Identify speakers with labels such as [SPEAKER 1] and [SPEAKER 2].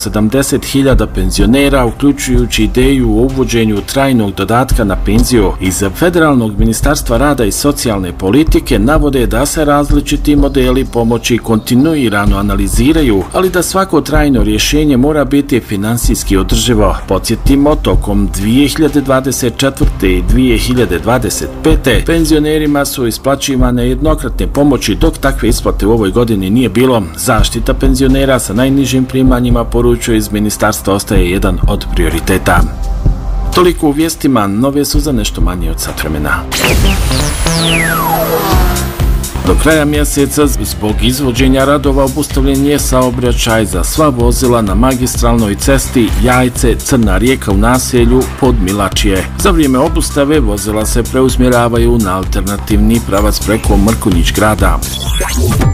[SPEAKER 1] 70.000 penzionera, uključujući ideju o uvođenju trajnog dodatka na penziju. Iz Federalnog ministarstva rada i socijalne politike navode da se različiti modeli pomoći kontinuirano analiziraju, ali da svako trajno rješenje mora biti finansijski održivo. Podsjetimo, tokom 2024. i 2025. penzionerima su isplaćivane jednokratne pomoći, dok takve isplate u ovoj godini nije bilo. Zaštita penzionera sa najnižim primanjima, poručuje iz ministarstva, ostaje jedan od prioriteta. Toliko u vijestima, nove su za nešto manje od sat vremena. Do kraja mjeseca zbog izvođenja radova obustavljen je saobraćaj za sva vozila na magistralnoj cesti Jajce-Crna Rijeka u naselju Podmilačje. Za vrijeme obustave vozila se preusmjeravaju na alternativni pravac preko Mrkonjić grada.